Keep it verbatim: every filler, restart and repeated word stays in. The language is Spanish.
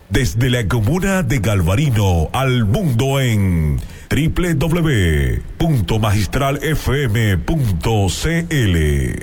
Desde la comuna de Galvarino al mundo en doble u doble u doble u punto magistral f m punto c l.